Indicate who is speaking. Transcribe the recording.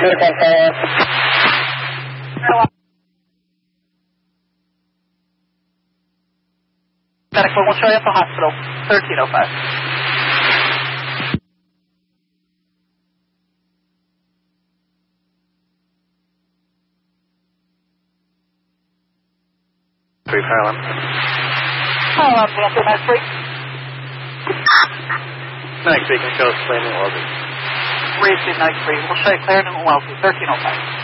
Speaker 1: Medical, we'll show you at the hospital. 1305.
Speaker 2: Parallel.
Speaker 1: Parallel, answer, Med 3.
Speaker 2: Medic 3 can show us clear Newton Wellesley.
Speaker 1: Raise to Med 3. We'll show you clear Newton Wellesley. 1305.